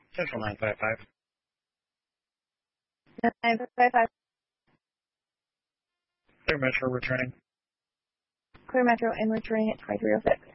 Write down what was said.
Central 955. 955. Clear Metro returning. Clear Metro and returning at 2306.